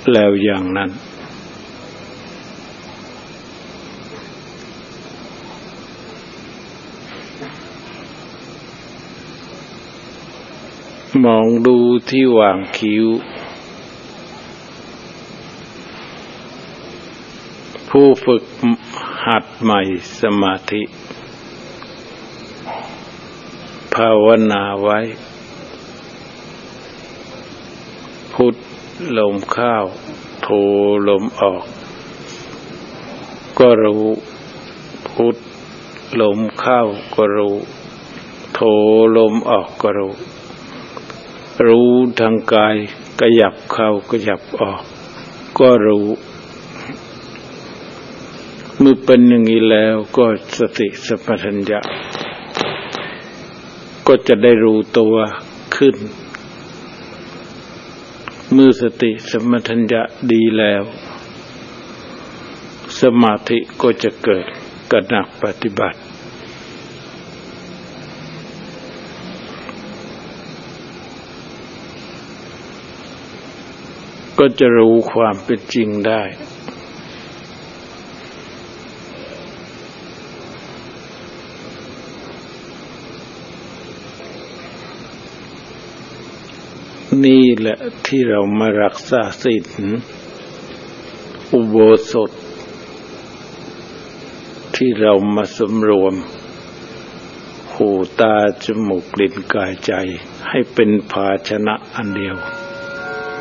แล้วอย่างนั้นมองดูที่หว่างคิ้วผู้ฝึกหัดใหม่สมาธิภาวนาไว้พุทลมเข้าโทลมออกก็รู้พุทลมเข้าก็รู้โทลมออกก็รู้รู้ทางกายขยับเข้าขยับออกก็รู้เมื่อเป็นอย่างนี้แล้วก็สติสัมปชัญญะก็จะได้รู้ตัวขึ้นเมื่อสติสัมปชัญญะดีแล้วสมาธิก็จะเกิดกระหนักปฏิบัติก็จะรู้ความเป็นจริงได้นี่แหละที่เรามารักษาศีลอุโบสถที่เรามาสำรวมหูตาจมูกลิ้นกายใจให้เป็นภาชนะอันเดียว